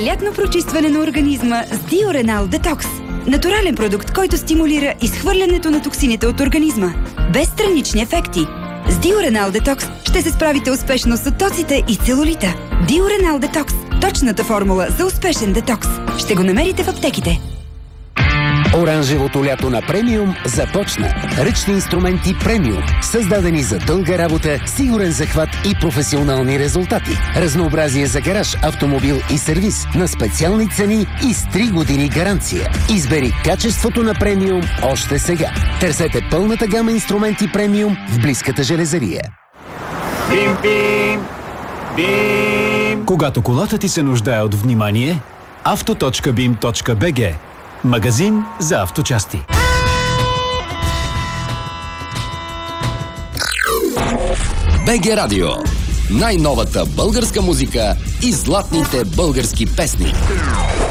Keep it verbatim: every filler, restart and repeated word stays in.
Лятно прочистване на организма с Диоренал Детокс. Натурален продукт, който стимулира изхвърлянето на токсините от организма. Без странични ефекти. С Диоренал Детокс ще се справите успешно с оттоците и целулита. Диоренал Детокс. Точната формула за успешен детокс. Ще го намерите в аптеките. Оранжевото лято на премиум започна. Ръчни инструменти премиум, създадени за дълга работа, сигурен захват и професионални резултати. Разнообразие за гараж, автомобил и сервис на специални цени и с три години гаранция. Избери качеството на премиум още сега. Търсете пълната гама инструменти премиум в близката железария. Бим, бим, бим. Когато колата ти се нуждае от внимание, авто точка бим точка би джи. Магазин за авточасти. би джи Радио. Най-новата българска музика и златните български песни.